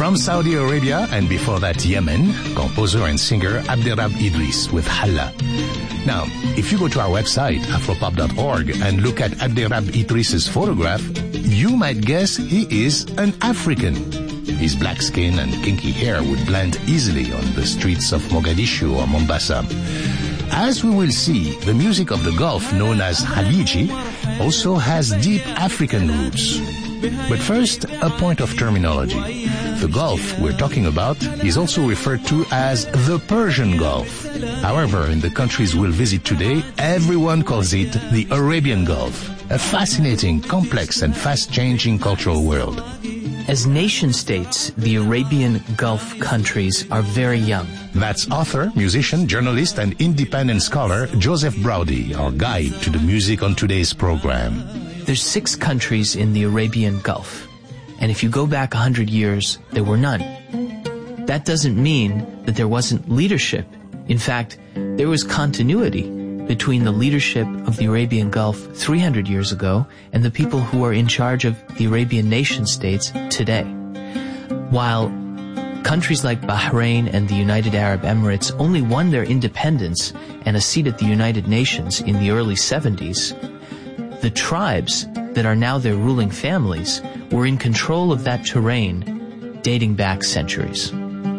From Saudi Arabia, and before that Yemen, composer and singer Abderrab Idris with Halla. Now, if you go to our website, afropop.org, and look at Abderrab Idris's photograph, you might guess he is an African. His black skin and kinky hair would blend easily on the streets of Mogadishu or Mombasa. As we will see, the music of the Gulf, known as Khaliji, also has deep African roots. But first, a point of terminology. The Gulf we're talking about is also referred to as the Persian Gulf. However, in the countries we'll visit today, everyone calls it the Arabian Gulf, a fascinating, complex, and fast-changing cultural world. As nation-states, the Arabian Gulf countries are very young. That's author, musician, journalist, and independent scholar Joseph Braudy, our guide to the music on today's program. There's 6 countries in the Arabian Gulf, and if you go back 100 years, there were none. That doesn't mean that there wasn't leadership. In fact, there was continuity between the leadership of the Arabian Gulf 300 years ago and the people who are in charge of the Arabian nation-states today. While countries like Bahrain and the United Arab Emirates only won their independence and a seat at the United Nations in the early 70s, the tribes that are now their ruling families were in control of that terrain dating back centuries.